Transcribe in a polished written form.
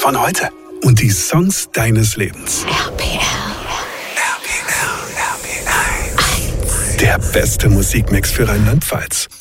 von heute. Und die Songs deines Lebens. RPR. Der beste Musikmix für Rheinland-Pfalz.